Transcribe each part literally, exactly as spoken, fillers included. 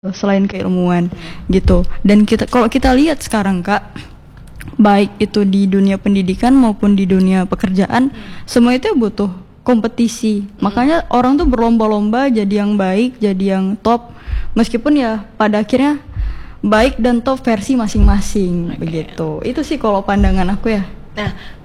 selain keilmuan gitu. Dan kita kalau kita lihat sekarang Kak, baik itu di dunia pendidikan maupun di dunia pekerjaan, semua itu butuh kompetisi. Makanya orang tuh berlomba-lomba jadi yang baik, jadi yang top, meskipun ya pada akhirnya baik dan top versi masing-masing. Okay. Begitu. Itu sih kalau pandangan aku ya. Nah,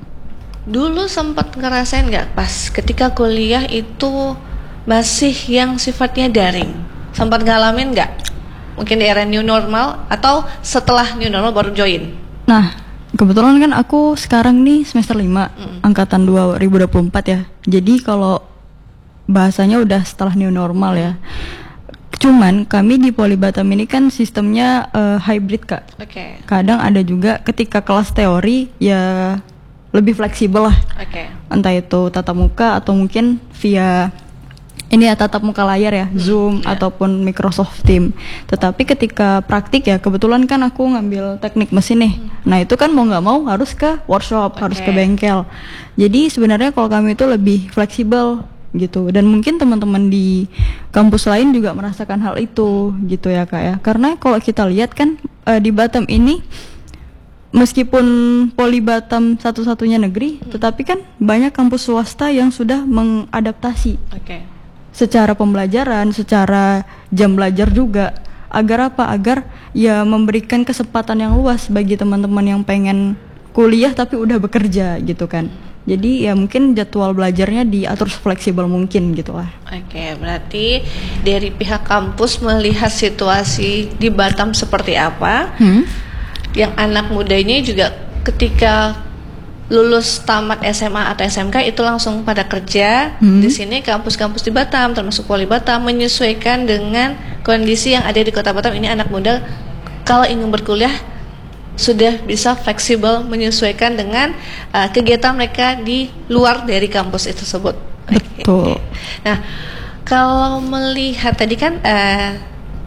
dulu sempat ngerasain nggak pas ketika kuliah itu masih yang sifatnya daring? Sempat ngalamin nggak? Mungkin di era new normal atau setelah new normal baru join? Nah, kebetulan kan aku sekarang nih semester lima, mm. angkatan dua ribu dua puluh empat ya. Jadi kalau bahasanya udah setelah new normal ya. Cuman kami di Poli Batam ini kan sistemnya uh, hybrid Kak. Oke. Okay. Kadang ada juga ketika kelas teori ya lebih fleksibel lah. Oke. Okay. Entah itu tatap muka atau mungkin via ini ya tatap muka layar ya, Zoom yeah. ataupun Microsoft Teams. Tetapi ketika praktik ya, kebetulan kan aku ngambil teknik mesin nih. Hmm. Nah itu kan mau nggak mau harus ke workshop, okay. harus ke bengkel. Jadi sebenarnya kalau kami itu lebih fleksibel gitu. Dan mungkin teman-teman di kampus lain juga merasakan hal itu gitu ya Kak ya. Karena kalau kita lihat kan uh, di Batam ini, meskipun Poli Batam satu-satunya negeri, hmm. tetapi kan banyak kampus swasta yang sudah mengadaptasi. Oke. Okay. Secara pembelajaran, secara jam belajar juga, agar apa? Agar ya memberikan kesempatan yang luas bagi teman-teman yang pengen kuliah tapi udah bekerja gitu kan. Jadi ya mungkin jadwal belajarnya diatur fleksibel mungkin gitu lah. Oke, berarti dari pihak kampus melihat situasi di Batam seperti apa, hmm? yang anak mudanya juga ketika lulus tamat S M A atau S M K itu langsung pada kerja. Hmm. Di sini kampus-kampus di Batam termasuk Poli Batam menyesuaikan dengan kondisi yang ada di Kota Batam. Ini anak muda kalau ingin berkuliah sudah bisa fleksibel menyesuaikan dengan uh, kegiatan mereka di luar dari kampus itu tersebut. Betul. Nah, kalau melihat tadi kan uh,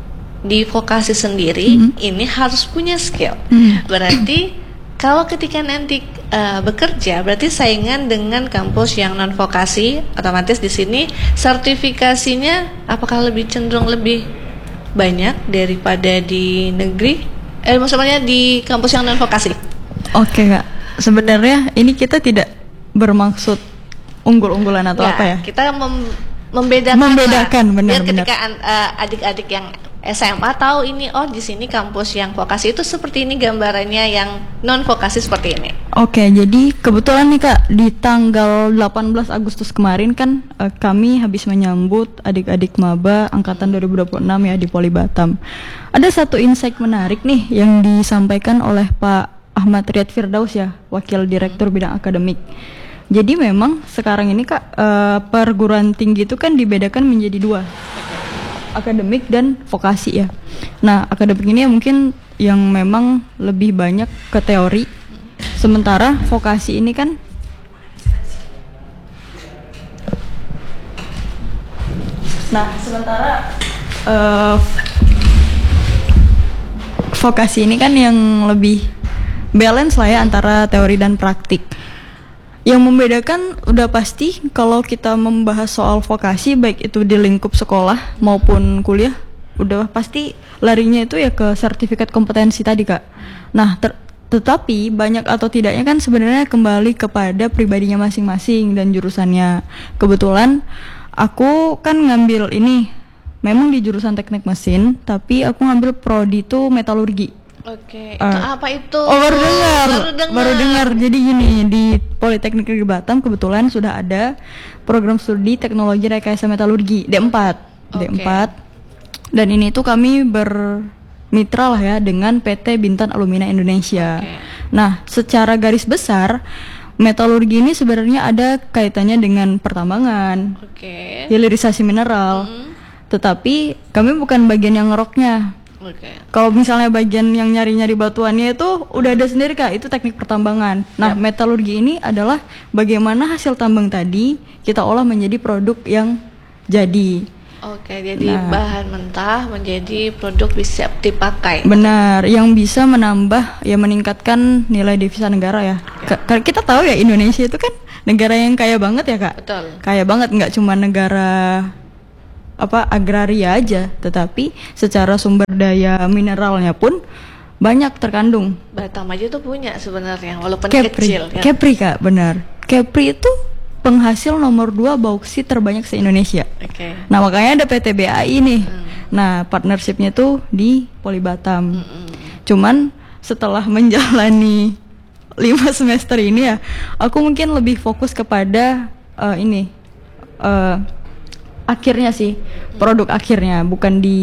di vokasi sendiri hmm. ini harus punya skill. Hmm. Berarti kalau ketika nanti uh, bekerja, berarti saingan dengan kampus yang non vokasi, otomatis di sini sertifikasinya apakah lebih cenderung lebih banyak daripada di negeri? Eh, maksudnya di kampus yang non vokasi? Oke Kak, sebenarnya ini kita tidak bermaksud unggul-unggulan atau ya, apa ya? Kita mem membedakan, membedakan benar-benar. Ketika uh, adik-adik yang S M A tahu ini, oh di sini kampus yang vokasi itu seperti ini gambarannya, yang non vokasi seperti ini. Oke, jadi kebetulan nih Kak, di tanggal delapan belas Agustus kemarin kan uh, kami habis menyambut adik-adik maba angkatan dua ribu dua puluh enam ya di Poli Batam. Ada satu insight menarik nih yang disampaikan oleh Pak Ahmad Riyad Firdaus ya, Wakil Direktur Bidang Akademik. Jadi memang sekarang ini Kak, uh, perguruan tinggi itu kan dibedakan menjadi dua, akademik dan vokasi ya. Nah, akademik ini ya mungkin yang memang lebih banyak ke teori, sementara vokasi ini kan Nah, sementara uh, vokasi ini kan yang lebih balance lah ya antara teori dan praktik. Yang membedakan udah pasti kalau kita membahas soal vokasi, baik itu di lingkup sekolah maupun kuliah, udah pasti larinya itu ya ke sertifikat kompetensi tadi Kak. Nah, ter tetapi banyak atau tidaknya kan sebenarnya kembali kepada pribadinya masing-masing dan jurusannya. Kebetulan aku kan ngambil ini, memang di jurusan teknik mesin, tapi aku ngambil prodi itu metalurgi. Oke, itu uh, apa itu? Oh, baru dengar. Baru dengar. Baru dengar. Jadi gini, di Politeknik Negeri Batam kebetulan sudah ada program studi teknologi rekayasa metalurgi D empat. Okay. D empat. Dan ini tuh kami bermitra lah ya dengan P T Bintan Alumina Indonesia. Okay. Nah, secara garis besar metalurgi ini sebenarnya ada kaitannya dengan pertambangan, okay. hilirisasi mineral. Mm. Tetapi kami bukan bagian yang ngeroknya. Okay. Kalau misalnya bagian yang nyari-nyari batuannya itu udah ada sendiri Kak, itu teknik pertambangan. Nah, yep. metalurgi ini adalah bagaimana hasil tambang tadi kita olah menjadi produk yang jadi. Oke, okay, jadi nah, bahan mentah menjadi produk bisa dipakai. Benar, yang bisa menambah ya meningkatkan nilai devisa negara ya. Okay. Kita tahu ya Indonesia itu kan negara yang kaya banget ya Kak. Betul. Kaya banget, nggak cuma negara apa agraria aja, tetapi secara sumber daya mineralnya pun banyak terkandung. Batam aja tuh punya sebenarnya, walaupun Kepri, kecil. Kan? Kepri kak, benar. Kepri itu penghasil nomor dua bauksit terbanyak se-Indonesia. Okay. Nah makanya ada P T B A I nih. Hmm. Nah partnershipnya tuh di Polibatam. Mm-mm. Cuman setelah menjalani lima semester ini ya, aku mungkin lebih fokus kepada uh, ini uh, akhirnya sih, produk akhirnya, bukan di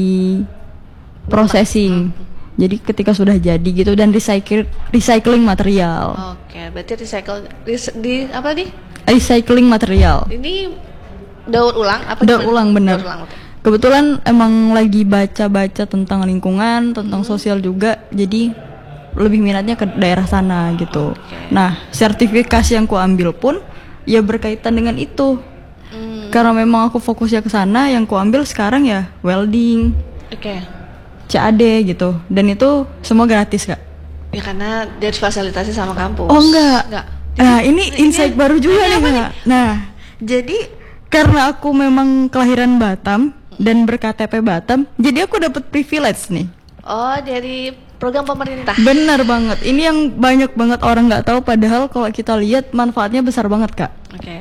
processing. Jadi ketika sudah jadi gitu, dan recycle recycling material. Oke, berarti recycle ris- di apa nih? Recycling material. Ini daur ulang apa? Daur gimana? ulang, bener. Daur ulang, oke. Kebetulan emang lagi baca-baca tentang lingkungan, tentang Hmm. sosial juga, jadi lebih minatnya ke daerah sana gitu. Oke. Nah, sertifikasi yang ku ambil pun ya berkaitan dengan itu. Hmm. Karena memang aku fokusnya ke sana, yang ku ambil sekarang ya welding, Oke. C A D gitu. Dan itu semua gratis, Kak. Ya karena dia difasilitasi sama kampus. Oh enggak. Enggak. Nah, ini insight ini- baru juga ini nih, apa Kak. Nah, jadi karena aku memang kelahiran Batam dan ber-K T P Batam, jadi aku dapat privilege nih. Oh, dari program pemerintah. Benar banget. Ini yang banyak banget orang nggak tahu, padahal kalau kita lihat manfaatnya besar banget, Kak. Oke.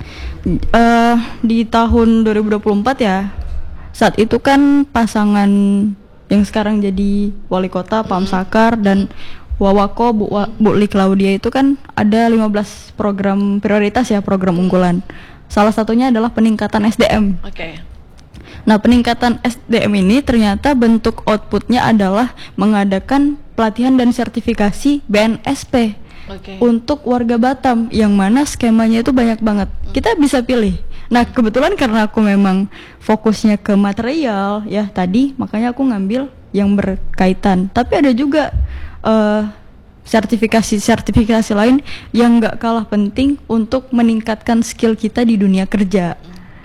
Eh, di tahun dua ribu dua puluh empat ya, saat itu kan pasangan yang sekarang jadi wali kota Pak Sakar dan Wawako Bu, Wa- Bu Li Claudia itu kan ada lima belas program prioritas ya, program unggulan. Salah satunya adalah peningkatan S D M. Oke. Nah, peningkatan S D M ini ternyata bentuk outputnya adalah mengadakan pelatihan dan sertifikasi B N S P Oke. untuk warga Batam, yang mana skemanya itu banyak banget. Kita bisa pilih. Nah, kebetulan karena aku memang fokusnya ke material ya tadi, makanya aku ngambil yang berkaitan. Tapi ada juga eh, sertifikasi-sertifikasi lain yang nggak kalah penting untuk meningkatkan skill kita di dunia kerja.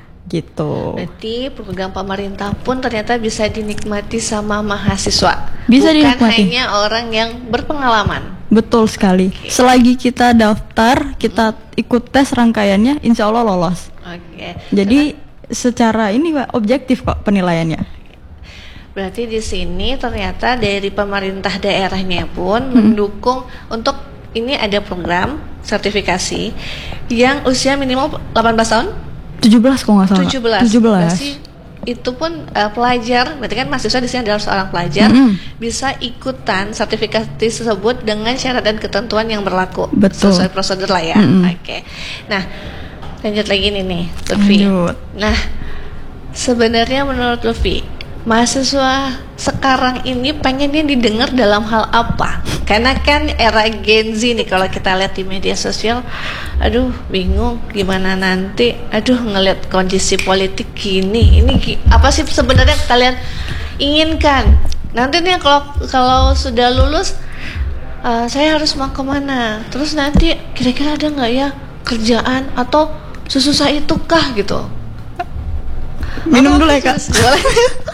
Gitu. Berarti program pemerintah pun ternyata bisa dinikmati sama mahasiswa. Bisa Bukan dinikmati. hanya orang yang berpengalaman. Betul sekali. Selagi kita daftar, kita ikut tes rangkaiannya, insya Allah lolos. Oke. Jadi secara ini Pak, objektif kok penilaiannya. Berarti di sini ternyata dari pemerintah daerahnya pun Hmm. mendukung untuk ini ada program sertifikasi yang usia minimal delapan belas tahun. tujuh belas kok nggak salah. tujuh belas. tujuh belas. Berarti itu pun uh, pelajar, berarti kan mahasiswa di sini adalah seorang pelajar, Mm-mm. bisa ikutan sertifikasi tersebut dengan syarat dan ketentuan yang berlaku. Betul. Sesuai prosedur lah ya. Mm-mm. Oke. Nah, lanjut lagi nih nih, Lutfi. Lanjut. Nah, sebenarnya menurut Lutfi, mahasiswa sekarang ini pengennya didengar dalam hal apa? Karena kan era Gen Z nih, kalau kita lihat di media sosial, aduh bingung gimana nanti, aduh ngelihat kondisi politik gini, ini gi- apa sih sebenarnya kalian inginkan? Nanti nih kalau kalau sudah lulus, uh, saya harus mau kemana? Terus nanti kira-kira ada nggak ya kerjaan atau sesusah itukah gitu? Minum Apa dulu ya Kak. terus? Boleh.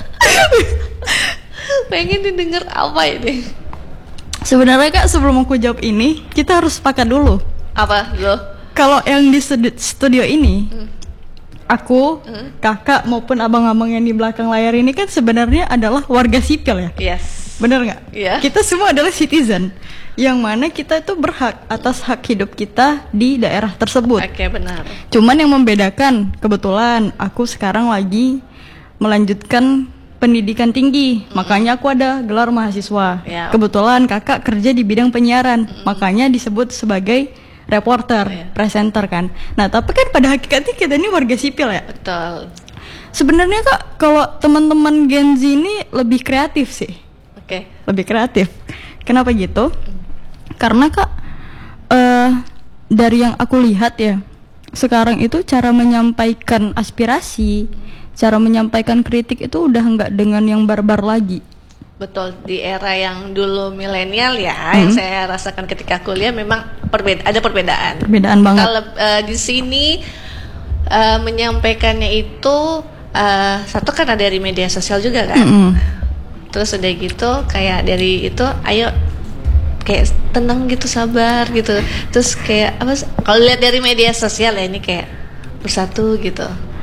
Pengen didengar apa ini? Sebenarnya Kak, sebelum aku jawab ini, kita harus sepakat dulu. Apa lo? Kalau yang di studi- studio ini, Hmm. aku, Hmm. kakak maupun abang-abang yang di belakang layar ini kan sebenarnya adalah warga sipil ya. Yes. Bener nggak? Iya. Kita semua adalah citizen, yang mana kita itu berhak atas hak hidup kita di daerah tersebut. Oke, benar. Cuman yang membedakan, kebetulan aku sekarang lagi melanjutkan pendidikan tinggi, makanya aku ada gelar mahasiswa. Ya. Kebetulan kakak kerja di bidang penyiaran, makanya disebut sebagai reporter, Ya. presenter kan. Nah, tapi kan pada hakikatnya kita ini warga sipil ya. Betul. Sebenarnya Kak, kalau teman-teman Gen Z ini lebih kreatif sih. Oke. Lebih kreatif. Kenapa gitu? Karena Kak, eh dari yang aku lihat ya, sekarang itu cara menyampaikan aspirasi, cara menyampaikan kritik itu udah nggak dengan yang barbar lagi. Betul, di era yang dulu milenial ya, Hmm. yang saya rasakan ketika kuliah memang perbeda ada perbedaan. Perbedaan banget. Kalau eh, di sini eh, menyampaikannya itu eh, satu kan ada dari media sosial juga kan. Mm-mm. Terus udah gitu kayak dari itu ayo kayak tenang gitu, sabar gitu. Terus kayak apa sih, kalau lihat dari media sosial ya ini kayak bersatu gitu.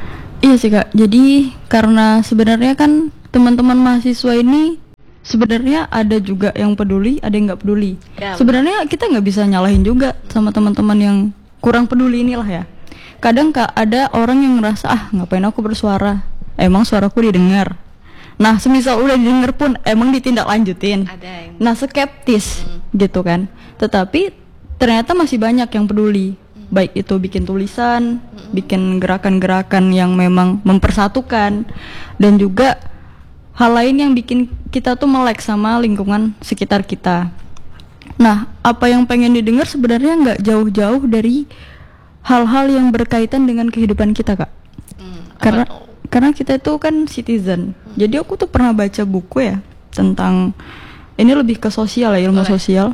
Iya sih Kak, jadi karena sebenarnya kan teman-teman mahasiswa ini sebenarnya ada juga yang peduli, ada yang nggak peduli. Ya, sebenarnya kita nggak bisa nyalahin juga sama teman-teman yang kurang peduli inilah ya. Kadang Kak ada orang yang ngerasa ah ngapain aku bersuara, emang suaraku didengar. Nah semisal udah didengar pun emang ditindaklanjutin. Ada yang Nah skeptis Hmm. gitu kan. Tetapi ternyata masih banyak yang peduli. Baik itu bikin tulisan, bikin gerakan-gerakan yang memang mempersatukan, dan juga hal lain yang bikin kita tuh melek sama lingkungan sekitar kita. Nah, apa yang pengen didengar sebenarnya nggak jauh-jauh dari hal-hal yang berkaitan dengan kehidupan kita, Kak. Hmm, apa Karena tuh? karena kita itu kan citizen. Jadi aku tuh pernah baca buku ya tentang ini lebih ke sosial ya, ilmu Boleh. sosial.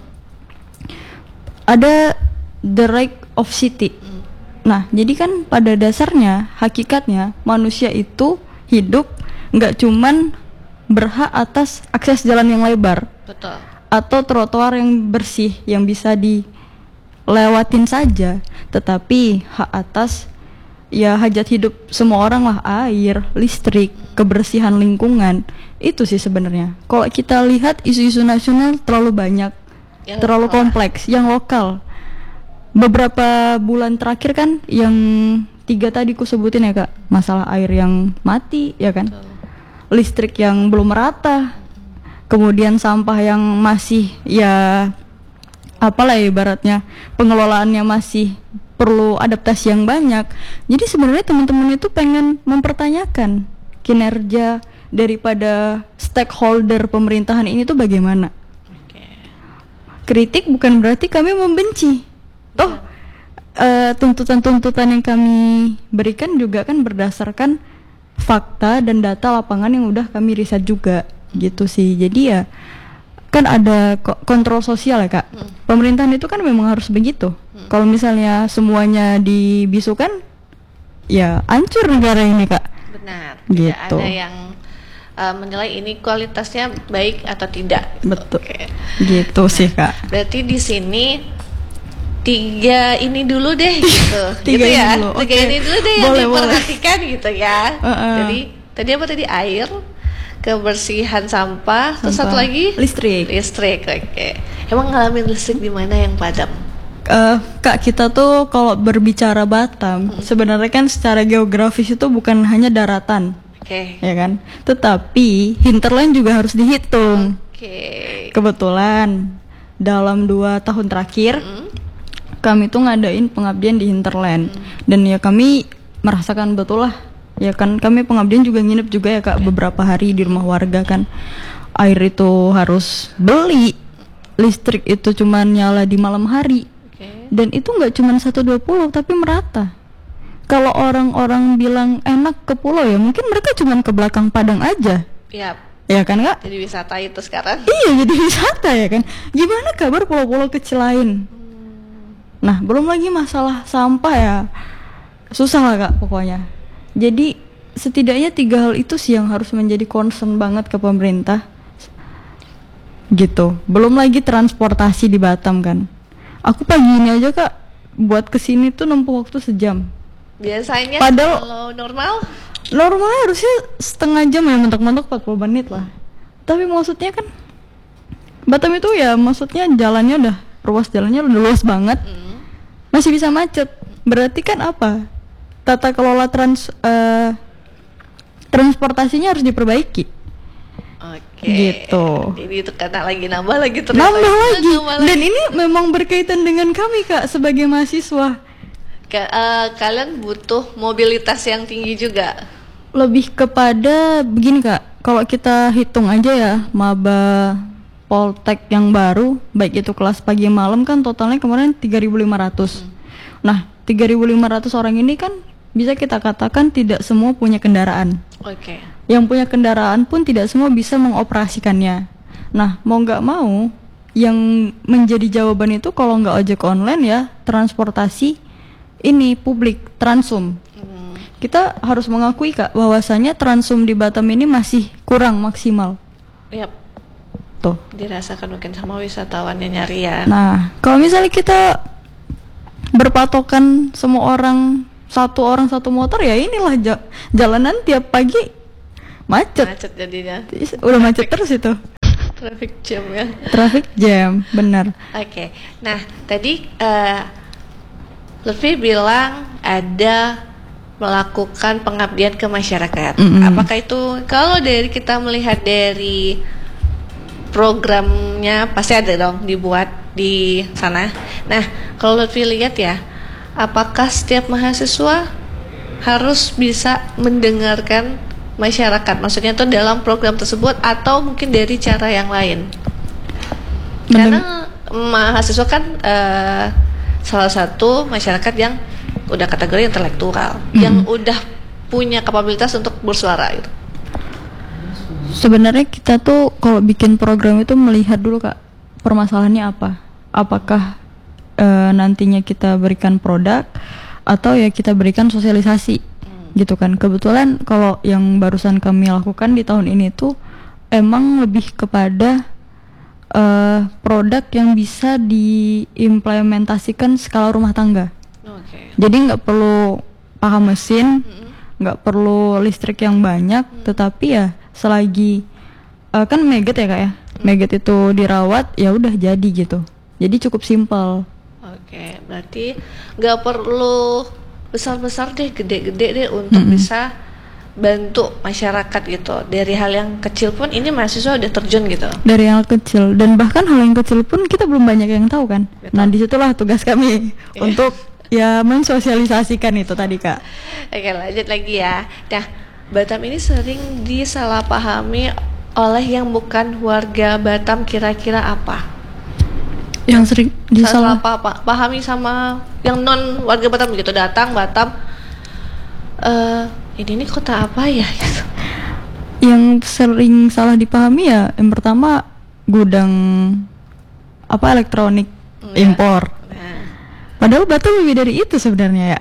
Ada the right of city. Hmm. Nah, jadi kan pada dasarnya, hakikatnya manusia itu hidup nggak cuman berhak atas akses jalan yang lebar Betul. atau trotoar yang bersih yang bisa dilewatin saja, tetapi hak atas ya hajat hidup semua orang lah, air, listrik, kebersihan lingkungan. Itu sih sebenarnya. Kalau kita lihat isu-isu nasional terlalu banyak, Yang terlalu lokal. kompleks, yang lokal. Beberapa bulan terakhir kan yang tiga tadi ku sebutin ya Kak, masalah air yang mati ya kan, Betul. listrik yang belum merata, kemudian sampah yang masih ya apalah ya ibaratnya pengelolaannya masih perlu adaptasi yang banyak. Jadi sebenarnya teman-teman itu pengen mempertanyakan kinerja daripada stakeholder pemerintahan ini tuh bagaimana. Oke. Kritik bukan berarti kami membenci. Toh eh, tuntutan-tuntutan yang kami berikan juga kan berdasarkan fakta dan data lapangan yang udah kami riset juga gitu sih. Jadi ya kan ada ko- kontrol sosial ya Kak. Hmm. Pemerintahan itu kan memang harus begitu. Kalau misalnya semuanya dibisukan, ya hancur negara ini Kak. Benar. Gitu. Tidak ada yang uh, menilai ini kualitasnya baik atau tidak. Betul. Oke. Gitu sih Kak. Berarti di sini tiga ini dulu deh gitu. Tiga gitu ini ya. dulu, Tiga oke. ini dulu deh yang Boleh, boleh. diperhatikan gitu ya. Uh-uh. Jadi tadi apa tadi air, kebersihan sampah, terus satu Sampah. lagi Listrik. listrik. Oke. Emang ngalamin listrik di mana yang padam? Eh, Kak, kita tuh kalau berbicara Batam, sebenarnya kan secara geografis itu bukan hanya daratan, Oke. ya kan? Tetapi hinterland juga harus dihitung. Oke. Kebetulan dalam dua tahun terakhir Hmm. kami tuh ngadain pengabdian di hinterland, dan ya kami merasakan betul lah. Ya kan kami pengabdian juga nginep juga ya Kak beberapa hari di rumah warga kan. Air itu harus beli, listrik itu cuma nyala di malam hari. Oke. Dan itu nggak cuma satu dua pulau tapi merata. Kalau orang-orang bilang enak ke pulau ya mungkin mereka cuma ke belakang Padang aja. Ya, Ya kan Kak? jadi wisata itu sekarang. Iya jadi wisata ya kan. Gimana kabar pulau-pulau kecil lain? Nah belum lagi masalah sampah ya. Susah lah Kak pokoknya. Jadi setidaknya tiga hal itu sih yang harus menjadi concern banget ke pemerintah. Gitu. Belum lagi transportasi di Batam kan. Aku pagi ini aja Kak buat kesini tuh nempuh waktu sejam. Biasanya Padahal- kalau normal Normalnya harusnya setengah jam ya, mentok-mentok empat puluh menit lah. Tapi maksudnya kan Batam itu ya maksudnya jalannya udah, ruas jalannya udah luas banget, hmm, masih bisa macet. Berarti kan apa? Tata kelola trans eh, transportasinya harus diperbaiki. oke. Gitu. Jadi itu karena lagi nambah lagi ternyata. Nambah lagi. Nambah Dan lagi. ini memang berkaitan dengan kami Kak sebagai mahasiswa. Ka- eh, kalian butuh mobilitas yang tinggi juga. Lebih kepada begini Kak, kalau kita hitung aja ya, maba Poltek yang baru, baik itu kelas pagi malam kan totalnya kemarin tiga ribu lima ratus. Nah, tiga ribu lima ratus orang ini kan bisa kita katakan tidak semua punya kendaraan. Oke. Yang punya kendaraan pun tidak semua bisa mengoperasikannya. Nah, mau nggak mau, yang menjadi jawaban itu kalau nggak ojek online ya, transportasi ini publik, Transum. Hmm, Kita harus mengakui Kak bahwasanya Transum di Batam ini masih kurang maksimal. yap. Tuh. Dirasakan mungkin sama wisatawannya nyari ya. Nah, kalau misalnya kita berpatokan semua orang satu orang satu motor, ya inilah ja- jalanan tiap pagi macet. Macet jadinya. Udah macet terus itu. Traffic jam ya. Traffic jam, benar. Oke. Nah, tadi uh, Lutfi bilang ada melakukan pengabdian ke masyarakat. Mm-mm. Apakah itu kalau dari kita melihat dari programnya pasti ada dong dibuat di sana. Nah, kalau Lutfi lihat ya, apakah setiap mahasiswa harus bisa mendengarkan masyarakat? Maksudnya itu dalam program tersebut atau mungkin dari cara yang lain? Mendeng- Karena mahasiswa kan uh, salah satu masyarakat yang udah kategori intelektual, Mm. yang udah punya kapabilitas untuk bersuara gitu. Sebenarnya kita tuh kalau bikin program itu melihat dulu Kak, permasalahannya apa. Apakah e, nantinya kita berikan produk atau ya kita berikan sosialisasi, hmm. gitu kan. Kebetulan kalau yang barusan kami lakukan di tahun ini tuh emang lebih kepada e, produk yang bisa diimplementasikan skala rumah tangga. Okay. Jadi nggak perlu paham mesin, nggak mm-hmm. perlu listrik yang banyak, mm. tetapi ya selagi uh, kan maggot ya Kak ya, mm. maggot itu dirawat ya udah jadi gitu. Jadi cukup simpel. Oke, okay, berarti nggak perlu besar-besar deh, gede-gede deh untuk mm-hmm. bisa bantu masyarakat gitu. Dari hal yang kecil pun ini mahasiswa udah terjun gitu. Dari yang kecil, dan bahkan hal yang kecil pun kita belum banyak yang tahu kan. Betul. Nah disitulah tugas kami untuk ya mensosialisasikan itu tadi Kak. Oke, lanjut lagi ya. Nah, Batam ini sering disalahpahami oleh yang bukan warga Batam, kira-kira apa? Yang sering disalah apa pahami sama yang non warga Batam gitu, datang Batam, uh, ini nih kota apa ya? Gitu. Yang sering salah dipahami ya, yang pertama gudang apa elektronik ya. Impor. Padahal Batam lebih dari itu sebenarnya ya.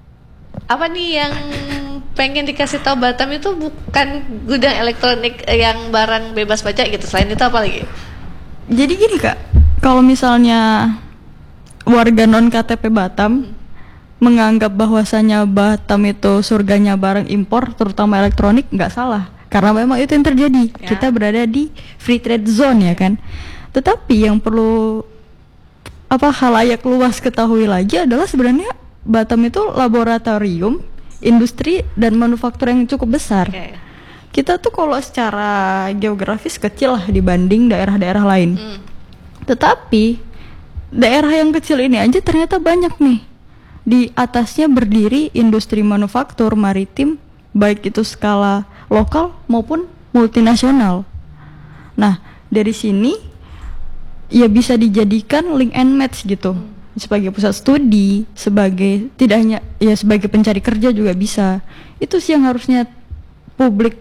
Apa nih yang pengen dikasih tahu Batam itu bukan gudang elektronik yang barang bebas pajak gitu. Selain itu apa lagi? Jadi gini Kak, kalau misalnya warga non K T P Batam hmm. menganggap bahwasanya Batam itu surganya barang impor, terutama elektronik, nggak salah. Karena memang itu yang terjadi. Ya. Kita berada di free trade zone ya kan. Tetapi yang perlu apa halayak luas ketahui lagi adalah sebenarnya Batam itu laboratorium industri dan manufaktur yang cukup besar. Okay. Kita tuh kalau secara geografis kecil lah dibanding daerah-daerah lain. Mm. Tetapi daerah yang kecil ini aja ternyata banyak nih. Di atasnya berdiri industri manufaktur maritim, baik itu skala lokal maupun multinasional. Nah, dari sini ya bisa dijadikan link and match gitu, hmm. sebagai pusat studi, sebagai tidak hanya ya sebagai pencari kerja juga bisa. Itu sih yang harusnya publik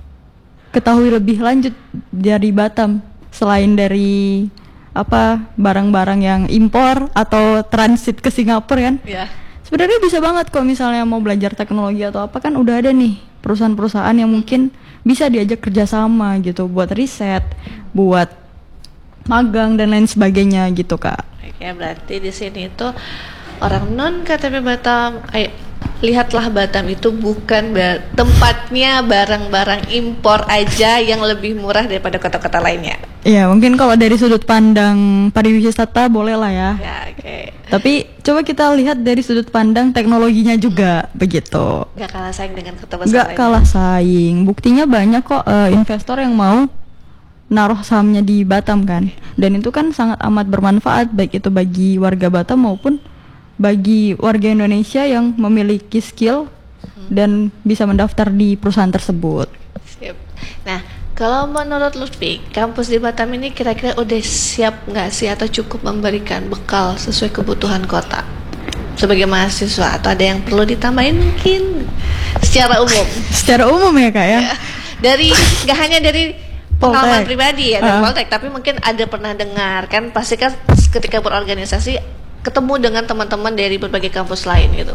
ketahui lebih lanjut dari Batam, selain dari apa barang-barang yang impor atau transit ke Singapura kan. Yeah. Sebenarnya bisa banget kok misalnya mau belajar teknologi atau apa kan udah ada nih perusahaan-perusahaan yang mungkin bisa diajak kerjasama gitu buat riset, buat magang dan lain sebagainya gitu Kak. Oke, berarti di sini itu orang non K T P Batam, ayo lihatlah Batam itu bukan bar- tempatnya barang-barang impor aja yang lebih murah daripada kota-kota lainnya. Iya, mungkin kalau dari sudut pandang pariwisata boleh lah ya. Ya, oke. Okay. Tapi coba kita lihat dari sudut pandang teknologinya juga begitu. Gak kalah saing dengan kota besar. Gak kalah saing. Buktinya banyak kok uh, investor yang mau naruh sahamnya di Batam kan, dan itu kan sangat amat bermanfaat baik itu bagi warga Batam maupun bagi warga Indonesia yang memiliki skill hmm. dan bisa mendaftar di perusahaan tersebut. Siap. Nah, kalau menurut Lutfi, kampus di Batam ini kira-kira udah siap nggak sih atau cukup memberikan bekal sesuai kebutuhan kota sebagai mahasiswa, atau ada yang perlu ditambahin mungkin secara umum? Secara umum ya Kak ya. Dari nggak hanya dari pengalaman pribadi ya dari uh. Poltek, tapi mungkin ada pernah dengar kan, pasti kan ketika berorganisasi ketemu dengan teman-teman dari berbagai kampus lain gitu.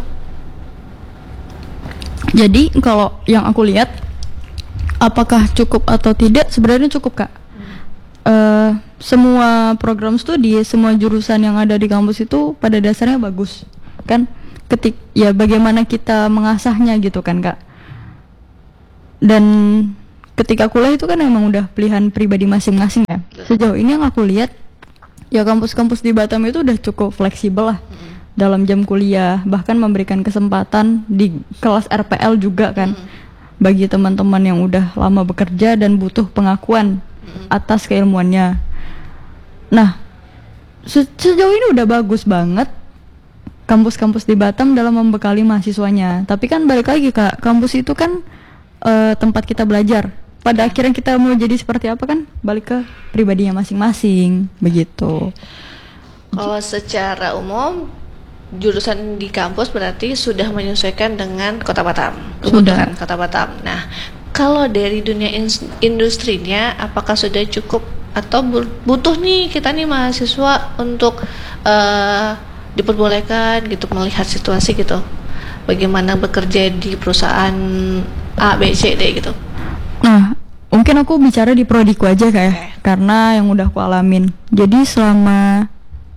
Jadi kalau yang aku lihat, apakah cukup atau tidak, sebenarnya cukup Kak. Hmm. Uh, semua program studi, semua jurusan yang ada di kampus itu pada dasarnya bagus kan. ketik ya bagaimana kita mengasahnya gitu kan Kak. Dan ketika kuliah itu kan emang udah pilihan pribadi masing-masing ya. Sejauh ini yang aku lihat ya kampus-kampus di Batam itu udah cukup fleksibel lah mm. dalam jam kuliah, bahkan memberikan kesempatan di kelas R P L juga kan mm. bagi teman-teman yang udah lama bekerja dan butuh pengakuan mm. atas keilmuannya. Nah, se- sejauh ini udah bagus banget kampus-kampus di Batam dalam membekali mahasiswanya. Tapi kan balik lagi Kak, kampus itu kan uh, tempat kita belajar. Pada ya. Akhirnya kita mau jadi seperti apa kan balik ke pribadinya masing-masing begitu. Kalau secara umum jurusan di kampus berarti sudah menyesuaikan dengan Kota Batam, kebutuhan Kota Batam. Nah, kalau dari dunia in- industrinya apakah sudah cukup atau butuh nih kita nih mahasiswa untuk uh, diperbolehkan gitu melihat situasi gitu, bagaimana bekerja di perusahaan A, B, C, D gitu. Nah, mungkin aku bicara di prodiku aja kayak okay. karena yang udah aku alamin. Jadi selama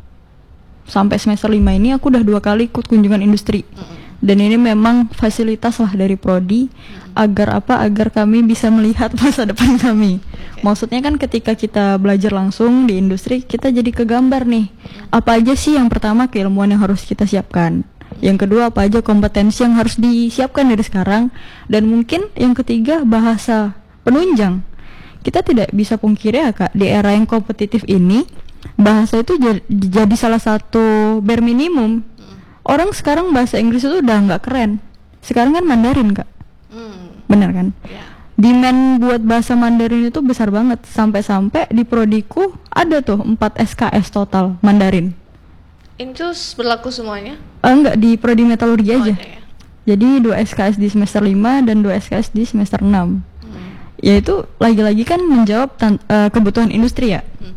sampai semester lima ini aku udah dua kali ikut kunjungan industri. Mm-hmm. Dan ini memang fasilitas lah dari prodi mm-hmm. agar apa? Agar kami bisa melihat masa depan kami. Okay. Maksudnya kan ketika kita belajar langsung di industri, kita jadi kegambar nih. Mm-hmm. Apa aja sih yang pertama keilmuan yang harus kita siapkan? Yang kedua apa aja kompetensi yang harus disiapkan dari sekarang? Dan mungkin yang ketiga bahasa penunjang. Kita tidak bisa pungkiri ya Kak, di era yang kompetitif ini bahasa itu jadi, jadi salah satu bare minimum. Hmm. Orang sekarang bahasa Inggris itu udah nggak keren. Sekarang kan Mandarin Kak. Hmm. Bener kan? Yeah. Demand buat bahasa Mandarin itu besar banget. Sampai-sampai di prodiku ada tuh empat S K S total Mandarin. Itu berlaku semuanya? Uh, enggak, di prodi metalurgi aja. Oh, ya. Jadi dua S K S di semester lima dan dua S K S di semester enam. Ya itu lagi-lagi kan menjawab tan- uh, kebutuhan industri ya. Hmm.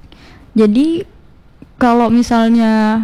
Jadi kalau misalnya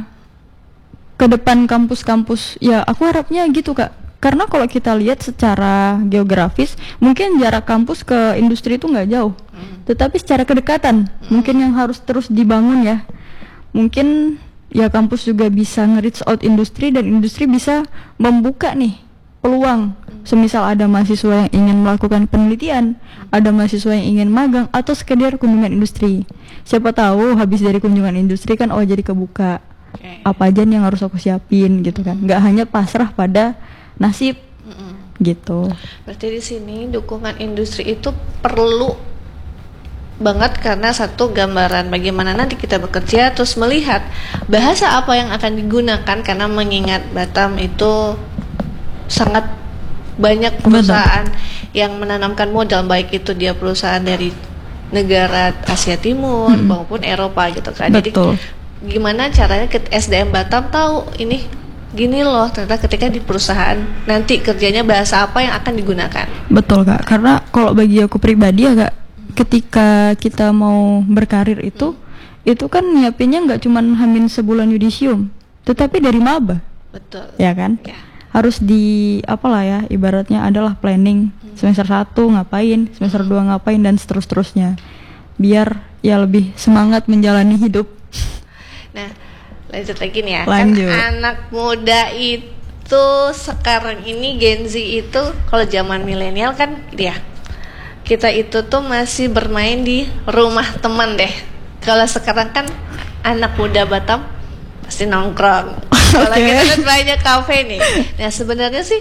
ke depan kampus-kampus, ya aku harapnya gitu Kak. Karena kalau kita lihat secara geografis, mungkin jarak kampus ke industri itu nggak jauh. Hmm. Tetapi secara kedekatan, hmm. mungkin yang harus terus dibangun ya. Mungkin ya kampus juga bisa nge-reach out industri dan industri bisa membuka nih peluang. Semisal ada mahasiswa yang ingin melakukan penelitian, ada mahasiswa yang ingin magang, atau sekedar kunjungan industri. Siapa tahu habis dari kunjungan industri kan oh jadi kebuka. Okay. Apa aja yang harus aku siapin gitu kan. Nggak hanya pasrah pada nasib. Mm-mm. Gitu. Berarti di sini dukungan industri itu perlu banget karena satu gambaran bagaimana nanti kita bekerja, terus melihat bahasa apa yang akan digunakan karena mengingat Batam itu sangat banyak perusahaan Betul. yang menanamkan modal, baik itu dia perusahaan dari negara Asia Timur hmm. maupun Eropa gitu kan. Betul. Jadi gimana caranya ke S D M Batam tahu ini gini loh ternyata ketika di perusahaan nanti kerjanya bahasa apa yang akan digunakan. Betul Kak, karena kalau bagi aku pribadi ya Kak, ketika kita mau berkarir itu hmm. itu kan nyiapinnya nggak cuma hamin sebulan yudisium, tetapi dari maba. Betul. Ya kan? Ya. Harus di apalah ya, ibaratnya adalah planning hmm. semester satu ngapain, semester dua ngapain dan seterus-terusnya biar ya lebih semangat menjalani hidup. Nah, lanjut lagi nih ya. Lanjut. Kan anak muda itu sekarang ini Gen Z itu kalau zaman milenial kan dia kita itu tuh masih bermain di rumah teman deh. Kalau sekarang kan anak muda Batam pasti nongkrong. Kalau okay. kita kan banyak kafe nih. Nah sebenarnya sih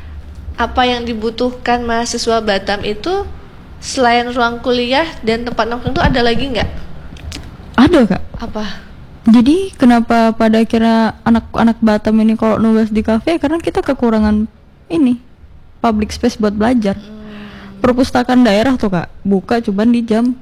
apa yang dibutuhkan mahasiswa Batam itu selain ruang kuliah dan tempat nongkrong itu ada lagi nggak? Ada Kak. Apa? Jadi kenapa pada akhirnya anak-anak Batam ini kalau nugas di kafe karena kita kekurangan ini public space buat belajar. Hmm. Perpustakaan daerah tuh Kak buka cuman di jam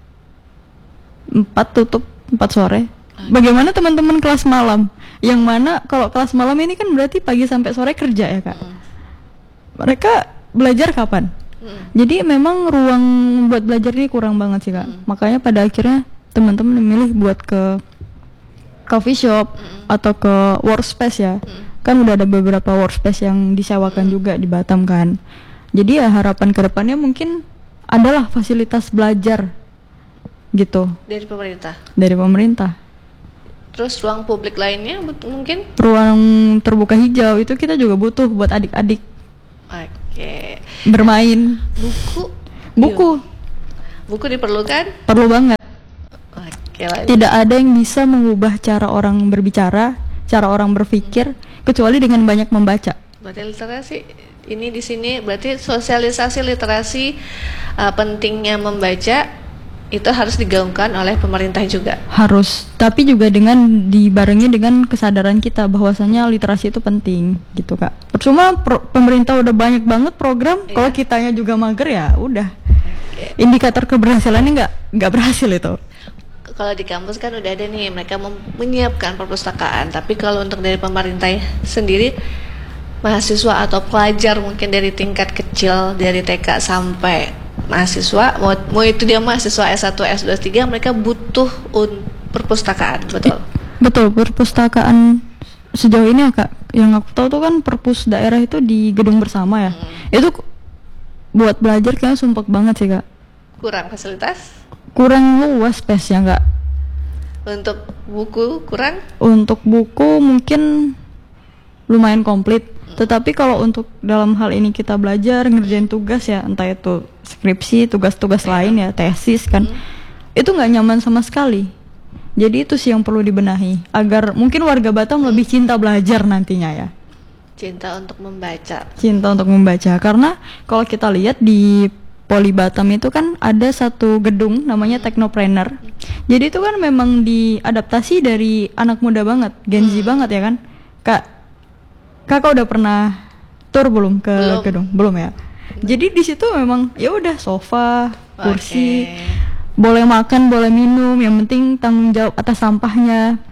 empat tutup empat sore. Bagaimana teman-teman kelas malam? Yang mana kalau kelas malam ini kan berarti pagi sampai sore kerja ya Kak. Mm. Mereka belajar kapan? Mm. Jadi memang ruang buat belajar ini kurang banget sih Kak. Mm. Makanya pada akhirnya teman-teman memilih buat ke coffee shop mm. atau ke workspace ya. Mm. Kan udah ada beberapa workspace yang disewakan mm. juga di Batam kan. Jadi ya harapan kedepannya mungkin adalah fasilitas belajar gitu. Dari pemerintah. Dari pemerintah. Terus ruang publik lainnya but- mungkin? Ruang terbuka hijau itu kita juga butuh buat adik-adik Oke. bermain. Buku? Buku Yuk. Buku diperlukan? perlu banget. Oke lah. Tidak ada yang bisa mengubah cara orang berbicara, cara orang berpikir, kecuali dengan banyak membaca. Berarti literasi ini di sini berarti sosialisasi literasi uh, pentingnya membaca itu harus digaungkan oleh pemerintah juga. Harus, tapi juga dengan dibarengi dengan kesadaran kita bahwasanya literasi itu penting, gitu Kak. Percuma pro- pemerintah udah banyak banget program, Iya. kalau kitanya juga mager ya udah. Indikator keberhasilannya nggak nggak berhasil itu. Kalau di kampus kan udah ada nih mereka mem- menyiapkan perpustakaan, tapi kalau untuk dari pemerintah sendiri mahasiswa atau pelajar mungkin dari tingkat kecil dari T K sampai mahasiswa mau, mau itu dia mahasiswa S satu, S dua, S tiga mereka butuh un- perpustakaan, betul. Betul, perpustakaan sejauh ini ya Kak, yang aku tahu tuh kan perpus daerah itu di gedung bersama ya. Hmm. Itu k- buat belajar kayaknya sumpek banget sih Kak. Kurang fasilitas Kurang luas space-nya Kak. untuk buku, kurang. Untuk buku mungkin lumayan komplit, tetapi kalau untuk dalam hal ini kita belajar ngerjain tugas ya, entah itu skripsi, tugas-tugas lain ya, tesis kan, itu nggak nyaman sama sekali. Jadi itu sih yang perlu dibenahi agar mungkin warga Batam lebih cinta belajar nantinya ya, Cinta untuk membaca. cinta untuk membaca. Karena kalau kita lihat di Poli Batam itu kan ada satu gedung namanya Teknopreneur. Jadi itu kan memang diadaptasi dari anak muda banget, Gen Z banget ya kan, Kak. Kakak udah pernah tur belum ke Belum. gedung? Belum ya. Jadi di situ memang ya udah sofa, kursi, Oke. boleh makan, boleh minum, yang penting tanggung jawab atas sampahnya.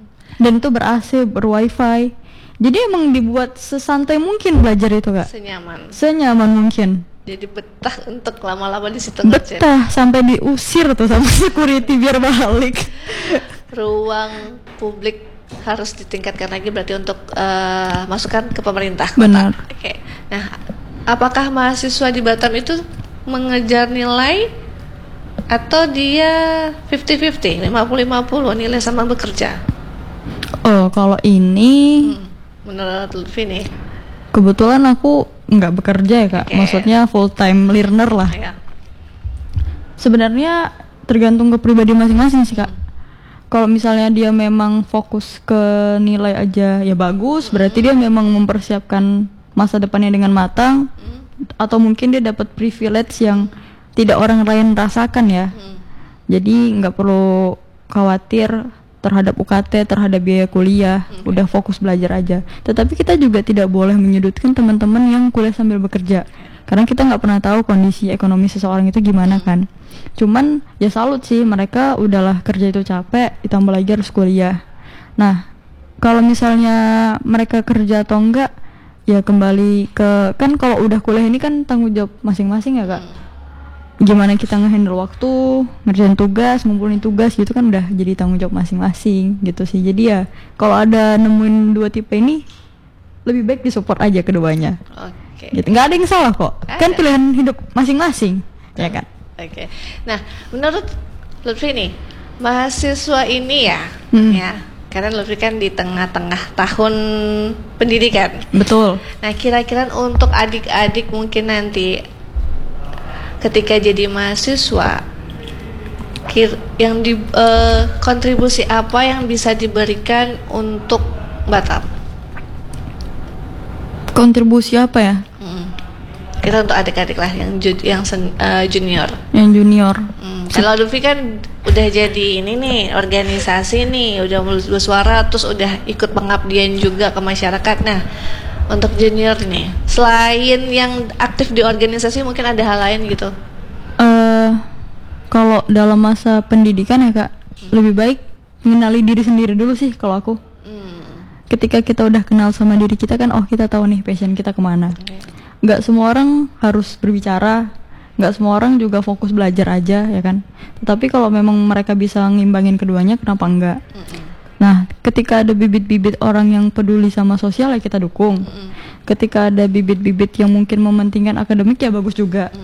Dan itu ber-A C, ber-wifi. Jadi emang dibuat sesantai mungkin belajar itu Kak. Senyaman. Senyaman mungkin. Jadi betah untuk lama-lama di situ ngerjain. Betah sampai diusir tuh sama security biar balik. Ruang publik harus ditingkatkan lagi berarti untuk eh, masukan ke pemerintah kota. Benar. Oke. Nah, apakah mahasiswa di Batam itu mengejar nilai atau dia lima puluh lima puluh, lima puluh lima puluh nilai sama bekerja? Oh, kalau ini Hmm, menurut Lutfi nih. kebetulan aku nggak bekerja ya Kak. Oke. Maksudnya full time learner lah. Ya. Sebenarnya tergantung ke pribadi masing-masing sih Kak. Kalau misalnya dia memang fokus ke nilai aja ya bagus, berarti dia memang mempersiapkan masa depannya dengan matang, atau mungkin dia dapat privilege yang tidak orang lain rasakan ya. Hmm. Jadi nggak perlu khawatir terhadap U K T, terhadap biaya kuliah, udah fokus belajar aja. Tetapi kita juga tidak boleh menyudutkan teman-teman yang kuliah sambil bekerja, karena kita nggak pernah tahu kondisi ekonomi seseorang itu gimana kan. Cuman ya salut sih, mereka udahlah kerja itu capek, ditambah lagi harus kuliah. Nah, kalau misalnya mereka kerja atau enggak, ya kembali ke, kan kalau udah kuliah ini kan tanggung jawab masing-masing ya Kak. Gimana kita ngehandle waktu, ngerjain tugas, ngumpulin tugas gitu kan udah jadi tanggung jawab masing-masing gitu sih. Jadi ya kalau ada nemuin dua tipe ini, lebih baik disupport aja keduanya. Oke. Gitu. Nggak ada yang salah kok. Kan Ada. pilihan hidup masing-masing, ya kan? Oke. Nah, menurut Lutfi nih, mahasiswa ini ya, Hmm. ya, karena Lutfi kan di tengah-tengah tahun pendidikan. Betul. Nah, kira-kira untuk adik-adik mungkin nanti ketika jadi mahasiswa, kir- yang di eh, kontribusi apa yang bisa diberikan untuk Batam? Kontribusi apa ya? Hmm. Kita untuk adik-adik lah yang ju- yang sen- eh, junior. Yang junior. Hmm, kalau Lutfi kan udah jadi ini nih organisasi nih, udah bersuara terus udah ikut pengabdian juga ke masyarakat. Nah, untuk junior nih, selain yang aktif di organisasi mungkin ada hal lain gitu. Eh, kalau dalam masa pendidikan ya Kak, lebih baik mengenali diri sendiri dulu sih kalau aku. Hmm. Ketika kita udah kenal sama diri kita kan, oh kita tahu nih passion kita kemana. Nggak semua orang harus berbicara, nggak semua orang juga fokus belajar aja ya kan. Tetapi kalau memang mereka bisa ngimbangin keduanya, kenapa enggak? Nah, ketika ada bibit-bibit orang yang peduli sama sosial ya kita dukung. Ketika ada bibit-bibit yang mungkin mementingkan akademik ya bagus juga.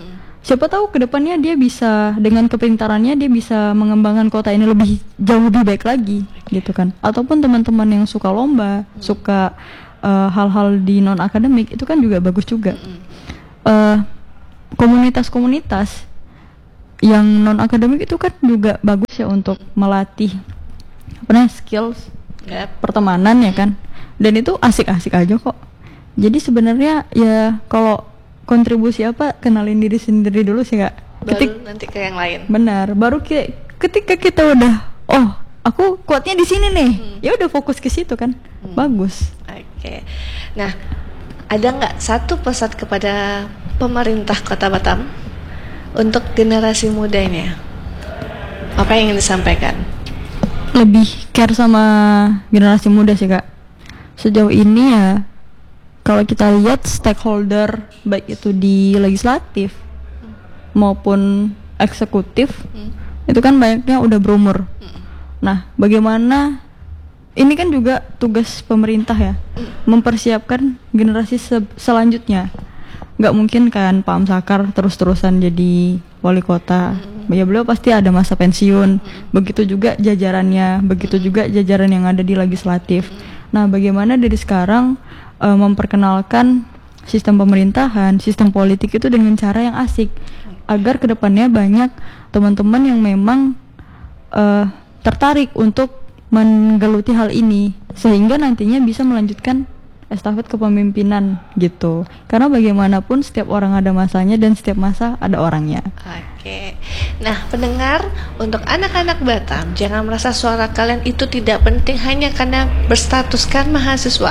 siapa tahu kedepannya dia bisa dengan kepintarannya dia bisa mengembangkan kota ini lebih jauh lebih baik lagi gitu kan. Ataupun teman-teman yang suka lomba, hmm. suka uh, hal-hal di non akademik itu kan juga bagus juga. Hmm. Uh, komunitas-komunitas yang non akademik itu kan juga bagus ya untuk melatih apa namanya skills yep. pertemanan ya kan. Dan itu asik-asik aja kok. Jadi sebenarnya ya kalau kontribusi apa kenalin diri sendiri dulu sih Kak. Baru Ketik, nanti ke yang lain. Benar. Baru ki- ketika kita udah oh aku kuatnya di sini nih, hmm. ya udah fokus ke situ kan, hmm. bagus. Oke. Okay. Nah, ada nggak satu pesan kepada pemerintah Kota Batam untuk generasi mudanya? Apa yang ingin disampaikan? Lebih care sama generasi muda sih Kak. Sejauh ini ya. Kalau kita lihat stakeholder baik itu di legislatif hmm. maupun eksekutif hmm. itu kan banyaknya udah berumur. Hmm. Nah, bagaimana ini kan juga tugas pemerintah ya hmm. mempersiapkan generasi se- selanjutnya. Nggak mungkin kan Pak Amsakar terus-terusan jadi wali kota. Hmm. Ya beliau pasti ada masa pensiun. Hmm. Begitu juga jajarannya, begitu hmm. juga jajaran yang ada di legislatif. Hmm. Nah, bagaimana dari sekarang Uh, memperkenalkan sistem pemerintahan, sistem politik itu dengan cara yang asik agar kedepannya banyak teman-teman yang memang uh, tertarik untuk menggeluti hal ini sehingga nantinya bisa melanjutkan estafet kepemimpinan gitu. Karena bagaimanapun setiap orang ada masanya dan setiap masa ada orangnya. Oke. Nah, pendengar, untuk anak-anak Batam, jangan merasa suara kalian itu tidak penting hanya karena berstatuskan mahasiswa.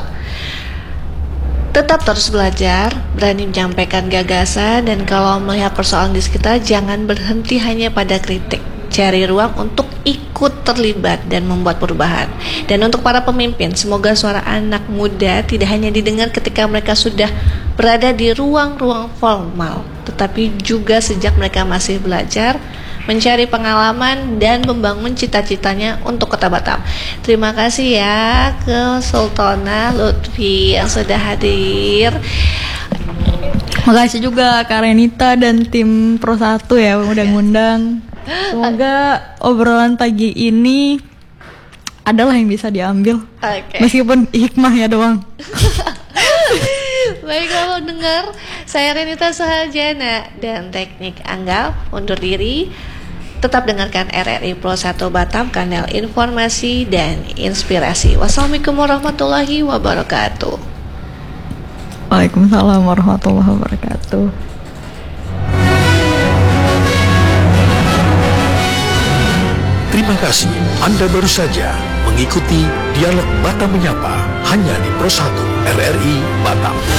Tetap terus belajar, berani menyampaikan gagasan, dan kalau melihat persoalan di sekitar, jangan berhenti hanya pada kritik. Cari ruang untuk ikut terlibat dan membuat perubahan. Dan untuk para pemimpin, semoga suara anak muda tidak hanya didengar ketika mereka sudah berada di ruang-ruang formal, tetapi juga sejak mereka masih belajar, mencari pengalaman, dan membangun cita-citanya untuk Kota Batam. Terima kasih ya ke Sultana Lutfi yang sudah hadir. Makasih juga Kak Renita dan tim Pro satu ya udah ngundang. Semoga obrolan pagi ini adalah yang bisa diambil. Okay. Meskipun hikmahnya doang. Baiklah dengar, saya Renita Sahajana dan teknik Angga undur diri. Tetap dengarkan R R I Pro satu Batam, kanal informasi dan inspirasi. Wassalamualaikum warahmatullahi wabarakatuh. Waalaikumsalam warahmatullahi wabarakatuh. Terima kasih, Anda baru saja mengikuti Dialog Batam Menyapa hanya di Pro satu R R I Batam.